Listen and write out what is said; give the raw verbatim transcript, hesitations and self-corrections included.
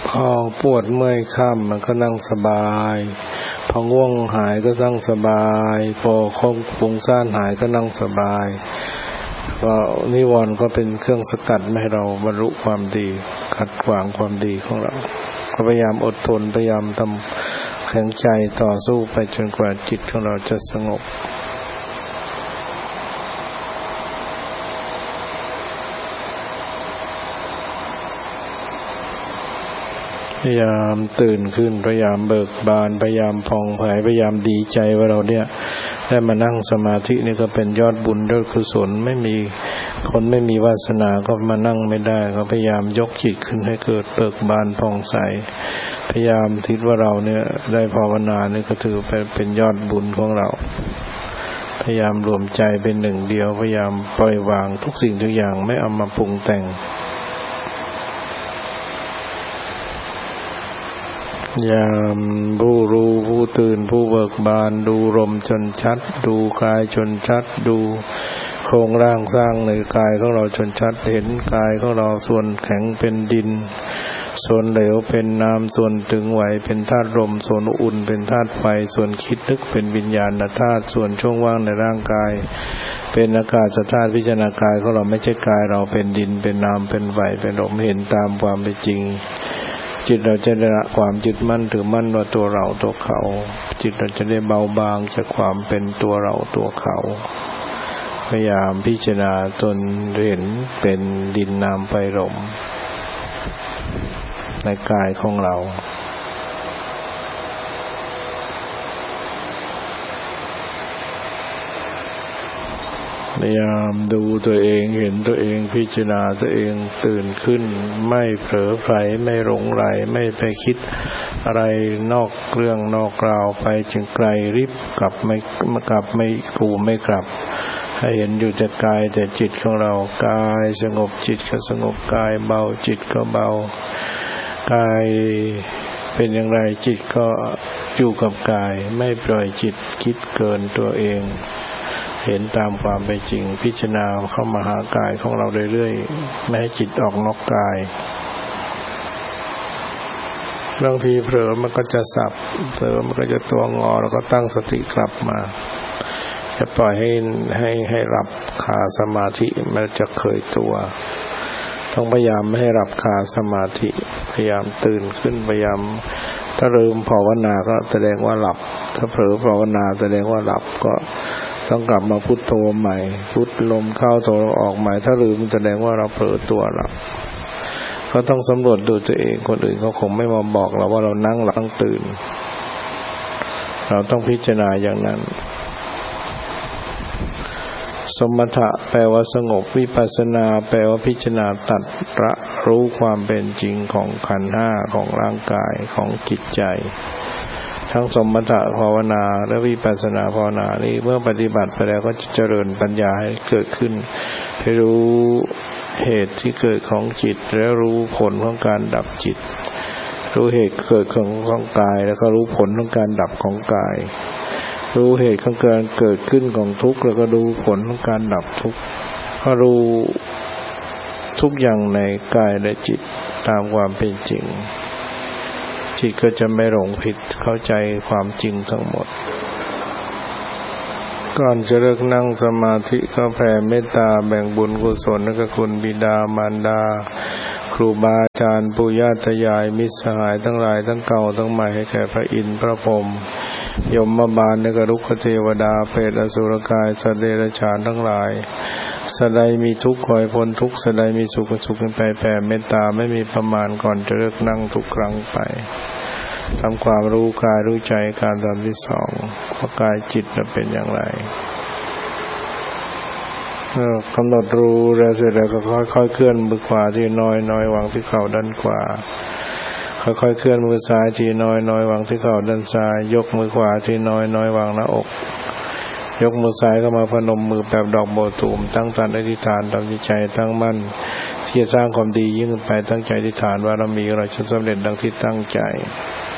พอปวดเมื่อยค่ำมันก็นั่งสบายพอง่วงหายก็นั่งสบายพอคงฟุ้งซ่านหายก็นั่งสบายก็นิวรณ์ก็เป็นเครื่องสกัดไม่ให้เราบรรลุความดีขัดขวางความดีของเราก็พยายามอดทนพยายามทำแข็งใจต่อสู้ไปจนกว่าจิตของเราจะสงบพยายามตื่นขึ้นพยายามเบิกบานพยายามผ่องใสพยายามดีใจว่าเราเนี่ยได้มานั่งสมาธินี่ก็เป็นยอดบุญยอดกุศลไม่มีคนไม่มีวาสนาก็มานั่งไม่ได้ก็พยายามยกจิตขึ้นให้เกิดเบิกบานผ่องใสพยายามคิดว่าเราเนี่ยได้ภาวนานี่ก็ถือเป็นยอดบุญของเราพยายามรวมใจเป็นหนึ่งเดียวพยายามปล่อยวางทุกสิ่งทุกอย่างไม่เอามาปรุงแต่งยามผู้รู้ผู้ตื่นผู้เบิกบานดูลมจนชัดดูกายจนชัดดูโครงร่างสร้างในกายของเราจนชัดเห็นกายของเราส่วนแข็งเป็นดินส่วนเหลวเป็นน้ำส่วนตึงไหวเป็นธาตุลมส่วนอุ่นเป็นธาตุไฟส่วนคิดนึกเป็นวิญญาณธาตุส่วนช่วงว่างในร่างกายเป็นอากาศธาตุพิจารณากายของเราไม่ใช่กายเราเป็นดินเป็นน้ำเป็นไฟเป็นลมเห็นตามความเป็นจริงจิตเราจะได้ละความยึดมั่นถือมั่นว่าตัวเราตัวเขาจิตเราจะได้เบาบางจากความเป็นตัวเราตัวเขาพยายามพิจารณาตนเห็นเป็นดินน้ำไฟลมในกายของเราพยายามดูตัวเองเห็นตัวเองพิจารณาตัวเองตื่นขึ้นไม่เผลอไผลไม่หลงไหลไม่ไปคิดอะไรนอกเรื่องนอกราวไปจึงไกลรีบกลับไม่กลับไม่กูไม่กลับให้เห็นอยู่แต่กายแต่จิตของเรากายสงบจิตก็สงบกายเบาจิตก็เบากายเป็นอย่างไรจิตก็อยู่กับกายไม่ปล่อยจิตคิดเกินตัวเองเห็นตามความเป็นจริงพิจารณาเข้ามาหากายของเราเรื่อยๆไม่ให้จิตออกนอกกายบางทีเผลอมันก็จะสับเผลอมันก็จะตัวงอแล้วก็ตั้งสติกลับมาจะปล่อยให้ให้ให้หลับคาสมาธิมันจะเคยตัวต้องพยายามไม่ให้หลับคาสมาธิพยายามตื่นขึ้นพยายามถ้าลืมภาวนาก็แสดงว่าหลับถ้าเผลอภาวนาแสดงว่าหลับก็ต้องกลับมาพุทโธใหม่พุทลมเข้าโธออกใหม่ถ้าลืมแสดงว่าเราเผลอตัวหลับก็ต้องสำรวจดูตัวเองคนอื่นเขาคงไม่มาบอกเราว่าเรานั่งหลับตื่นเราต้องพิจารณาอย่างนั้นสมถะแปลว่าสงบวิปัสสนาแปลว่าพิจารณาตัดละรู้ความเป็นจริงของขันธ์ห้าของร่างกายของจิตใจทั้งสมถะภาวนาและวิปัสสนาภาวนานี้เมื่อปฏิบัติไปแล้วก็จะเจริญปัญญาให้เกิดขึ้นให้รู้เหตุที่เกิดของจิตและรู้ผลของการดับจิตรู้เหตุเกิดของของกายแล้วก็รู้ผลของการดับของกายรู้เหตุของการเกิดขึ้นของทุกข์แล้วก็ดูผลของการดับทุกข์ก็รู้ทุกอย่างในกายและจิตตามความเป็นจริงจิตก็จะไม่หลงผิดเข้าใจความจริงทั้งหมดก่อนจะเลิกนั่งสมาธิก็แผ่เมตตาแบ่งบุญกุศลให้กับคุณบิดามารดาครูบาอาจารย์ปู่ย่าตายายมิตรสหายทั้งหลายทั้งเก่าทั้งใหม่ให้แก่พระอินทร์พระพรหมยมบาลและก็รุกขเทวดาเปรตอสุรกายสัตว์เดรัจฉานทั้งหลายสดายมีทุกข์ขอให้พ้นทุกข์สดายมีสุขก็สุขขึ้นไปแผ่เมตตาไม่มีประมาณก่อนจะเลิกนั่งทุกครั้งไปทำความรู้กายรู้ใจการตอนที่สองว่ากายจิตนั้นเป็นอย่างไรกำหนดรู้แล้วเสร็จแล้วก็ค่อยๆเคลื่อนมือขวาที่น้อยน้อยวางที่เข่าด้านขวาค่อยๆเคลื่อนมือซ้ายที่น้อยน้อยวางที่เข่าด้านซ้ายยกมือขวาที่น้อยน้อยวางหน้าอกยกมือซ้ายเข้ามาพนมมือแบบดอกโบตูมตั้งใจอธิษฐานทำใจตั้งมั่นที่จะสร้างความดียิ่งขึ้นไปตั้งใจอธิษฐานว่าเรามีเราจะสำเร็จดังที่ตั้งใจ